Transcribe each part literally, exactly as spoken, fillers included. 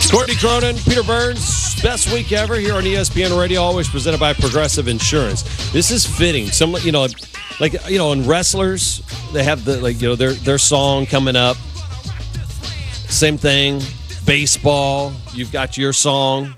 Courtney Cronin, Peter Burns, best week ever here on E S P N Radio, always presented by Progressive Insurance. This is fitting. Some, you know, like, you know, in wrestlers, they have the, like, you know, their their song coming up. Same thing. Baseball, you've got your song.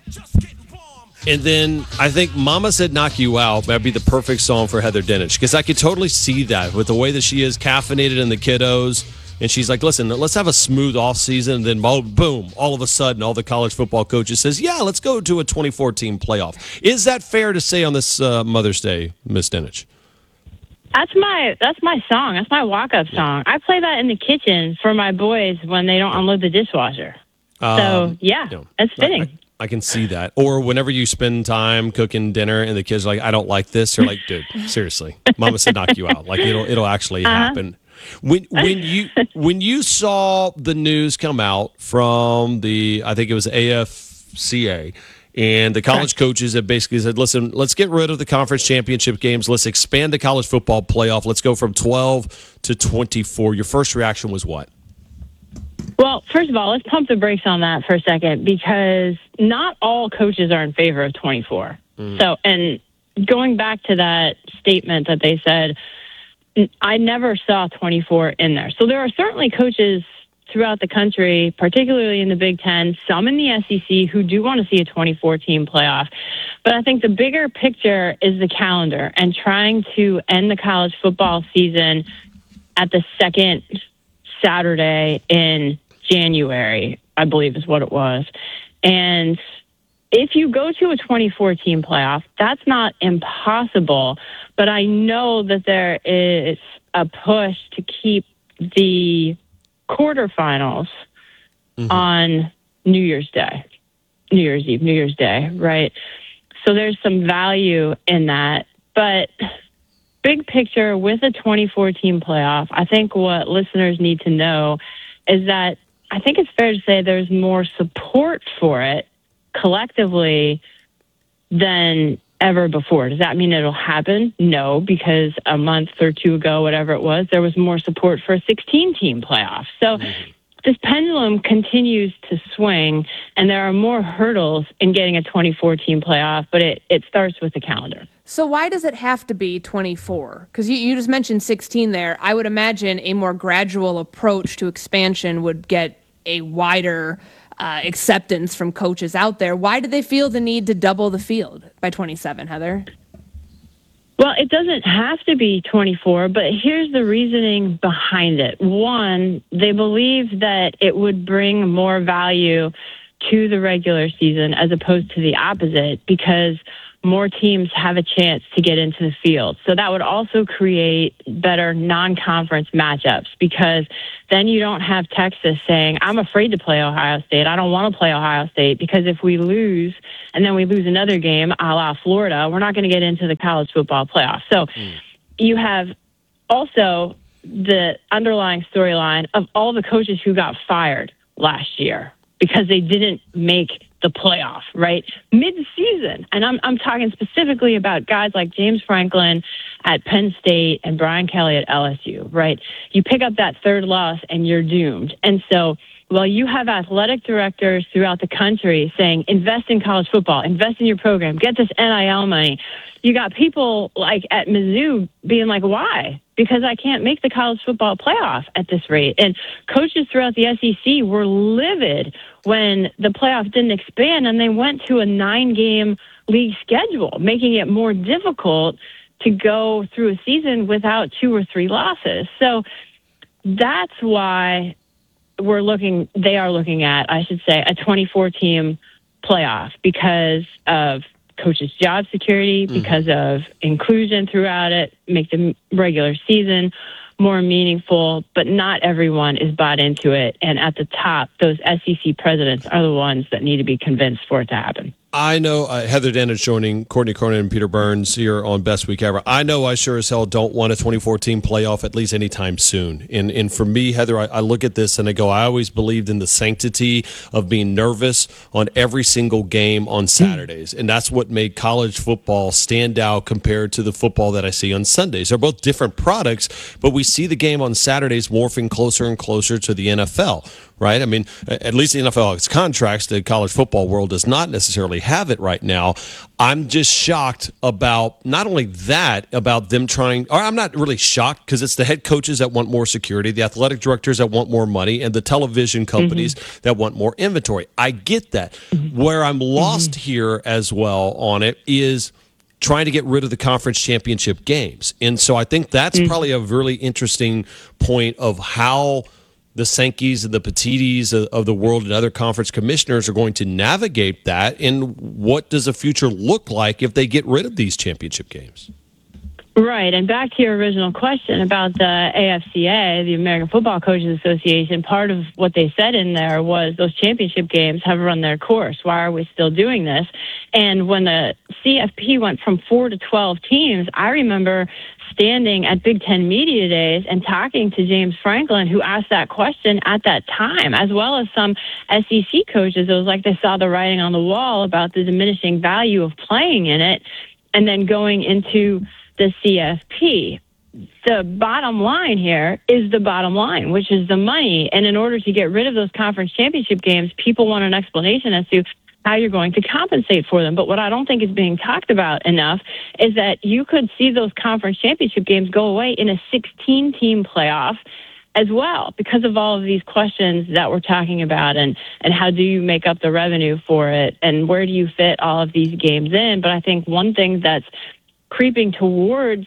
And then I think Mama Said Knock You Out might be the perfect song for Heather Dinich, because I could totally see that with the way that she is caffeinated in the kiddos. And she's like, listen, let's have a smooth offseason. And then, boom, all of a sudden, all the college football coaches says, yeah, let's go to a twenty fourteen playoff. Is that fair to say on this uh, Mother's Day, Miss Dinich? That's my that's my song. That's my walk-up song. I play that in the kitchen for my boys when they don't unload the dishwasher. Um, so, yeah, you know, it's fitting. I, I can see that. Or whenever you spend time cooking dinner and the kids are like, I don't like this, you're like, dude, seriously, Mama said knock you out. Like, it'll it'll actually uh-huh. happen. When when you when you saw the news come out from the, I think it was A F C A, and the college coaches have basically said, listen, let's get rid of the conference championship games. Let's expand the college football playoff. Let's go from twelve to twenty-four. Your first reaction was what? Well, first of all, let's pump the brakes on that for a second, because not all coaches are in favor of twenty-four. Mm. So, and going back to that statement that they said, I never saw twenty-four in there. So there are certainly coaches throughout the country, particularly in the Big Ten, some in the S E C, who do want to see a twenty-four team playoff. But I think the bigger picture is the calendar and trying to end the college football season at the second Saturday in January, I believe is what it was. And if you go to a twenty-four team playoff, that's not impossible. But I know that there is a push to keep the quarterfinals mm-hmm. on New Year's Day, New Year's Eve, New Year's Day, right? So there's some value in that. But big picture, with a twenty-four team playoff, I think what listeners need to know is that I think it's fair to say there's more support for it collectively than ever before. Does that mean it'll happen? No, because a month or two ago, whatever it was, there was more support for a sixteen team playoff. So mm-hmm. this pendulum continues to swing, and there are more hurdles in getting a twenty-four team playoff, but it, it starts with the calendar. So why does it have to be twenty-four? Because you, you just mentioned sixteen there. I would imagine a more gradual approach to expansion would get a wider uh, acceptance from coaches out there. Why do they feel the need to double the field by twenty-seven, Heather? Well, it doesn't have to be twenty-four, but here's the reasoning behind it. One, they believe that it would bring more value to the regular season as opposed to the opposite, because more teams have a chance to get into the field. So that would also create better non-conference matchups, because then you don't have Texas saying, I'm afraid to play Ohio State. I don't want to play Ohio State, because if we lose and then we lose another game a la Florida, we're not going to get into the college football playoff. So mm. you have also the underlying storyline of all the coaches who got fired last year because they didn't make the playoff, right? Mid-season. And I'm I'm talking specifically about guys like James Franklin at Penn State and Brian Kelly at L S U, right? You pick up that third loss and you're doomed. And so while you have athletic directors throughout the country saying, invest in college football, invest in your program, get this N I L money, you got people like at Mizzou being like, why? Because I can't make the college football playoff at this rate. And coaches throughout the S E C were livid when the playoff didn't expand and they went to a nine-game league schedule, making it more difficult to go through a season without two or three losses. So that's why we're looking, they are looking at, I should say, a twenty-four team playoff, because of coaches' job security, because mm-hmm. of inclusion throughout it, make the regular season more meaningful, but not everyone is bought into it. And at the top, those S E C presidents are the ones that need to be convinced for it to happen. I know uh, Heather Dinich joining Courtney Cronin and Peter Burns here on Best Week Ever. I know I sure as hell don't want a twenty-four team playoff at least anytime soon. And and for me, Heather, I, I look at this and I go, I always believed in the sanctity of being nervous on every single game on Saturdays. And that's what made college football stand out compared to the football that I see on Sundays. They're both different products, but we see the game on Saturdays morphing closer and closer to the N F L. right? I mean, at least the N F L has contracts. The college football world does not necessarily have it right now. I'm just shocked about not only that, about them trying, or I'm not really shocked because it's the head coaches that want more security, the athletic directors that want more money, and the television companies mm-hmm. that want more inventory. I get that. Mm-hmm. Where I'm lost mm-hmm. here as well on it is trying to get rid of the conference championship games. And so I think that's mm-hmm. probably a really interesting point of how the Sankeys and the Petittis of the world and other conference commissioners are going to navigate that, and what does the future look like if they get rid of these championship games? Right, and back to your original question about the A F C A, the American Football Coaches Association, part of what they said in there was those championship games have run their course. Why are we still doing this? And when the C F P went from four to twelve teams, I remember standing at Big Ten Media Days and talking to James Franklin, who asked that question at that time, as well as some S E C coaches. It was like they saw the writing on the wall about the diminishing value of playing in it and then going into the C F P. The bottom line here is the bottom line, which is the money. And in order to get rid of those conference championship games, people want an explanation as to how you're going to compensate for them. But what I don't think is being talked about enough is that you could see those conference championship games go away in a sixteen-team playoff as well, because of all of these questions that we're talking about, and, and how do you make up the revenue for it, and where do you fit all of these games in. But I think one thing that's creeping towards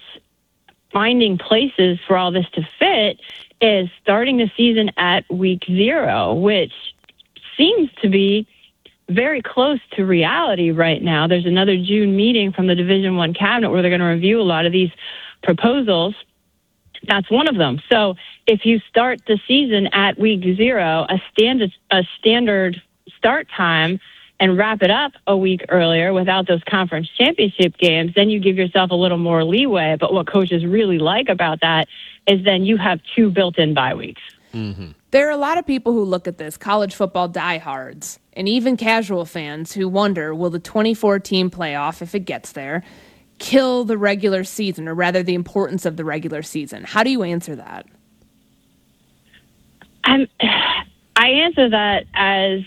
finding places for all this to fit is starting the season at week zero, which seems to be very close to reality right now. There's another June meeting from the Division One cabinet where they're going to review a lot of these proposals. That's one of them. So if you start the season at week zero, a standard, a standard start time, and wrap it up a week earlier without those conference championship games, then you give yourself a little more leeway. But what coaches really like about that is then you have two built-in bye weeks. Mm-hmm. There are a lot of people who look at this, college football diehards, and even casual fans who wonder, will the twenty-four team playoff, if it gets there, kill the regular season, or rather the importance of the regular season? How do you answer that? I'm, I answer that as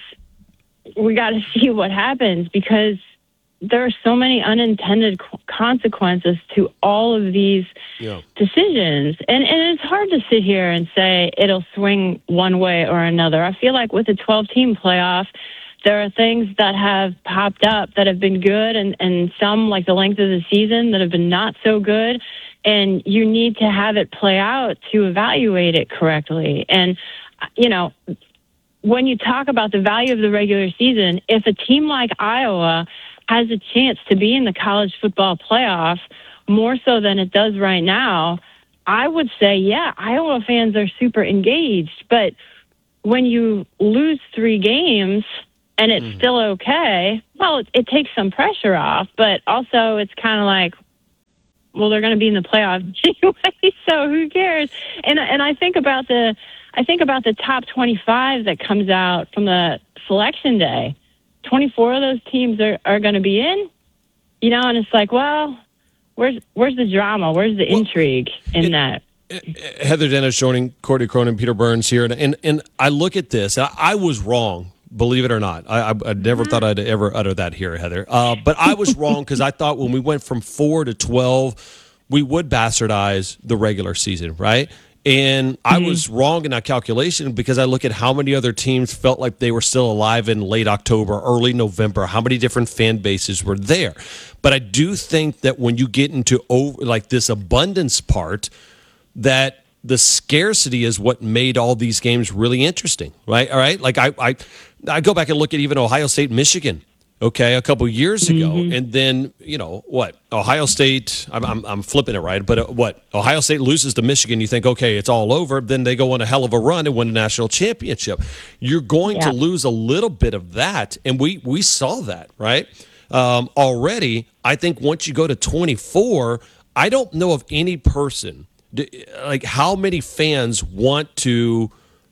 we got to see what happens, because there are so many unintended consequences to all of these yeah. decisions. And, and it's hard to sit here and say it'll swing one way or another. I feel like with the twelve-team playoff, there are things that have popped up that have been good, and, and some, like the length of the season, that have been not so good. And you need to have it play out to evaluate it correctly. And, you know, when you talk about the value of the regular season, if a team like Iowa has a chance to be in the college football playoff more so than it does right now, I would say, yeah, Iowa fans are super engaged. But when you lose three games and it's mm. still okay, well, it, it takes some pressure off. But also it's kind of like, well, they're going to be in the playoff anyway, so who cares? And and I think about the I think about the top twenty-five that comes out from the selection day. twenty-four of those teams are, are going to be in, you know, and it's like, well, where's where's the drama? Where's the well, intrigue in it, that? It, Heather Dennis joining Courtney Cronin, Peter Burns here. And, and, and I look at this. I, I was wrong, believe it or not. I, I, I never thought I'd ever utter that here, Heather. Uh, but I was wrong because I thought when we went from four to twelve, we would bastardize the regular season, right? And I was wrong in that calculation because I look at how many other teams felt like they were still alive in late October, early November, how many different fan bases were there. But I do think that when you get into over, like this abundance part, that the scarcity is what made all these games really interesting, right? All right, like I, I, I go back and look at even Ohio State, Michigan. Okay, a couple years ago, mm-hmm. and then you know what? Ohio State. I'm I'm, I'm flipping it right, but uh, what? Ohio State loses to Michigan. You think, okay, it's all over. Then they go on a hell of a run and win a national championship. You're going yeah. to lose a little bit of that, and we we saw that right um, already. I think once you go to twenty-four, I don't know of any person like how many fans want to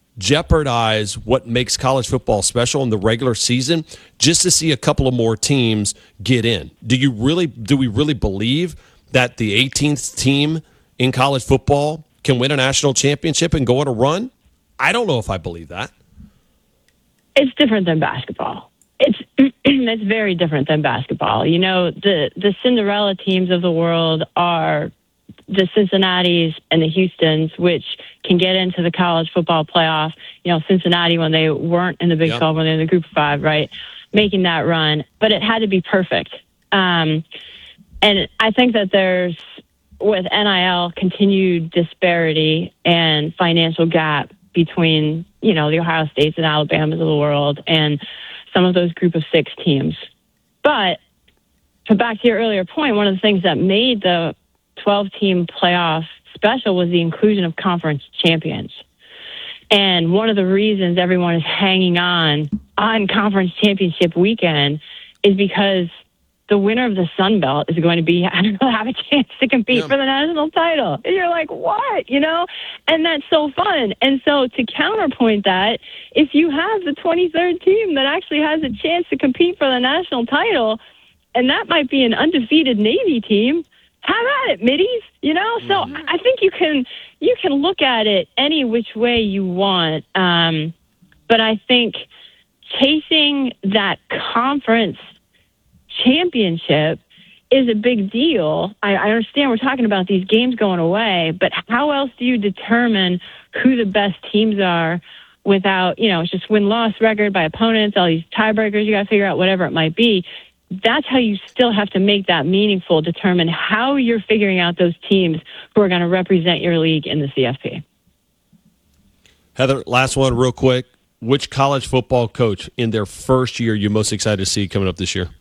jeopardize what makes college football special in the regular season just to see a couple of more teams get in. Do you really do we really believe that the eighteenth team in college football can win a national championship and go on a run? I don't know if I believe that. it's different than basketball. It's it's very different than basketball. You know, the the Cinderella teams of the world are the Cincinnatis and the Houstons, which can get into the college football playoff. You know, Cincinnati when they weren't in the Big Yep. twelve, when they're in the Group of Five, right, making that run. But it had to be perfect. Um, and I think that there's, with N I L, continued disparity and financial gap between, you know, the Ohio States and Alabamas of the world and some of those Group of Six teams. But to back to your earlier point, one of the things that made the twelve-team playoff special was the inclusion of conference champions. And one of the reasons everyone is hanging on on conference championship weekend is because the winner of the Sun Belt is going to be, I don't know, have a chance to compete Yeah. for the national title. And you're like, what? You know? And that's so fun. And so to counterpoint that, if you have the twenty-third team that actually has a chance to compete for the national title, and that might be an undefeated Navy team, have at it, middies. You know? So I think you can you can look at it any which way you want. Um, but I think chasing that conference championship is a big deal. I, I understand we're talking about these games going away, but how else do you determine who the best teams are without, you know, it's just win-loss record by opponents, all these tiebreakers, you got to figure out whatever it might be. That's how you still have to make that meaningful, determine how you're figuring out those teams who are going to represent your league in the C F P. Heather, last one real quick. Which college football coach in their first year you most excited to see coming up this year?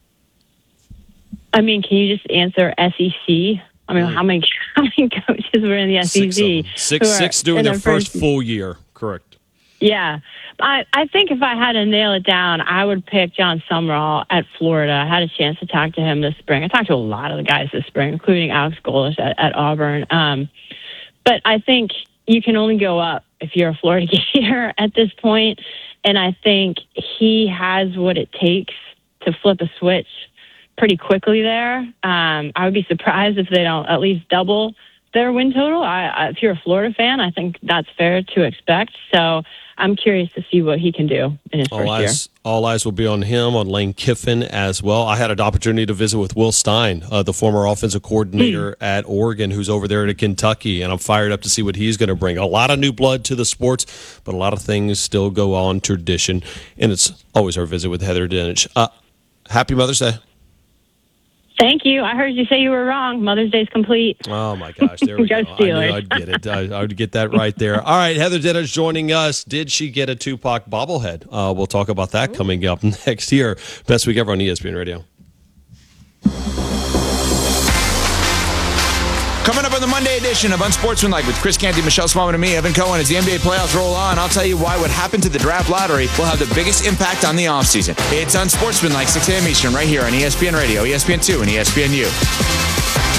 I mean, can you just answer S E C? I mean, how many how many coaches were in the S E C? Six, six, six doing their first full year. Correct. Yeah. I, I think if I had to nail it down, I would pick John Sumrall at Florida. I had a chance to talk to him this spring. I talked to a lot of the guys this spring, including Alex Golesh at, at Auburn. Um, but I think you can only go up if you're a Florida Gator at this point. And I think he has what it takes to flip a switch pretty quickly there. Um, I would be surprised if they don't at least double their win total. I, I, if you're a Florida fan, I think that's fair to expect. So I'm curious to see what he can do in his All first eyes, year. all eyes will be on him, on Lane Kiffin as well. I had an opportunity to visit with Will Stein, uh, the former offensive coordinator Hmm. at Oregon, who's over there at Kentucky, and I'm fired up to see what he's going to bring. A lot of new blood to the sports, but a lot of things still go on tradition, and it's always our visit with Heather Dinich. Uh, happy Mother's Day. Thank you. I heard you say you were wrong. Mother's Day's complete. Oh, my gosh. There we Go go. I knew Steelers. I'd get it. I, I would get that right there. All right. Heather Dinich joining us. Did she get a Tupac bobblehead? Uh, we'll talk about that coming up next year. Best week ever on E S P N Radio. Coming up on the Monday edition of Unsportsmanlike with Chris Canty, Michelle Smallman, and me, Evan Cohen, as the N B A playoffs roll on, I'll tell you why what happened to the draft lottery will have the biggest impact on the offseason. It's Unsportsmanlike, six a.m. Eastern, right here on E S P N Radio, E S P N two, and E S P N U.